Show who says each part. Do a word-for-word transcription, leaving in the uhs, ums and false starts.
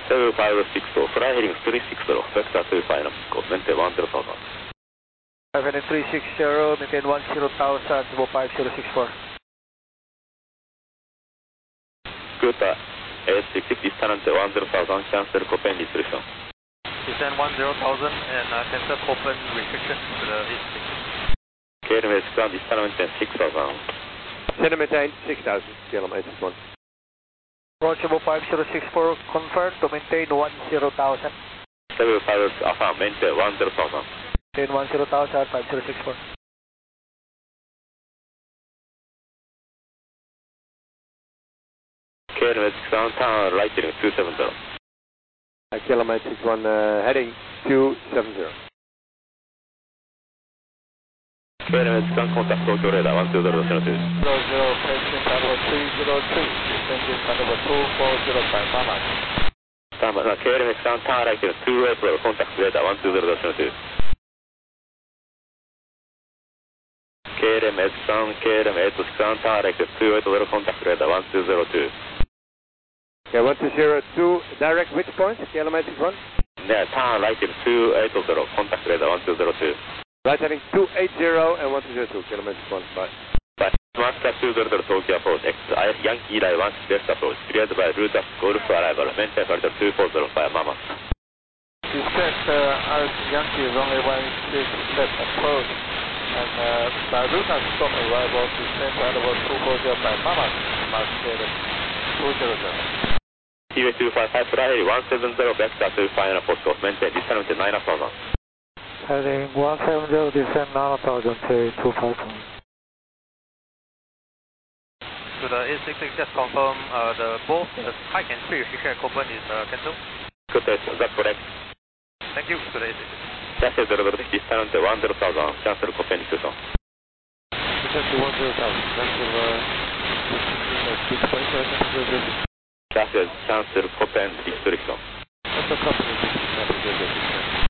Speaker 1: seven five six zero, fly heading three six zero, vector two final call, maintain one zero thousand.
Speaker 2: Heading three six zero, maintain one zero thousand, five zero six four.
Speaker 1: Scooter A S six six, distant one zero thousand, cancel Copen restriction.
Speaker 2: Descend one zero thousand and uh, cancel Copen restriction to the A S six six.
Speaker 1: K L M S ground, distant maintain six thousand.
Speaker 3: Center maintain six thousand, K L M eight six one.
Speaker 2: Roger five zero six four, confirm to maintain one zero thousand.
Speaker 1: seven five affirm, maintain one zero thousand.
Speaker 2: Maintain one zero thousand, five zero six four.
Speaker 1: K L M S ground, turn right heading two seven zero.
Speaker 3: Uh, K L M eight six one, uh, heading two seven zero.
Speaker 1: K L M S ground, contact Tokyo radar one two zero zero two.
Speaker 2: zero zero, approaching number three zero two, descending number two four zero by Mama.
Speaker 1: Stand by, K L M S ground, turn right heading two eight zero, contact radar one two zero zero two. K L M S ground, K L M eight six ground, turn right heading two eight zero, contact radar one two zero two.
Speaker 3: Okay, one two zero two, direct which point? K L M eight six one?
Speaker 1: Yeah, turn right heading two eight zero, contact radar one two zero two.
Speaker 3: Right heading two eight zero and one two zero two, K L M eight six one, bye.
Speaker 1: Bye. Master two zero zero Tokyo approach, X, Yankee Line one six left approach, cleared by route of Golf arrival, maintain flight two four zero five, Mama.
Speaker 2: Detect uh, as Yankee runway one six left approach and uh, by route and stop arrival, descend arrival two four zero by Mama, Mars two zero zero.
Speaker 1: T V two five five, fly heading one seven zero, vector two final postcode, maintain distant nine thousand.
Speaker 2: Heading one seven zero, descend nine thousand to two five four. To the A six six, just confirm uh, the both the height and speed restriction at Copen is uh, cancelled.
Speaker 1: Good test, that's correct.
Speaker 2: Thank you to the A six six.
Speaker 1: Cancel zero zero six, distant one zero thousand, cancel Copen restriction.
Speaker 2: Cancel one zero thousand, cancel uh, six point seven.
Speaker 1: Cancel, cancel Copen restriction.
Speaker 2: Cancel company restriction.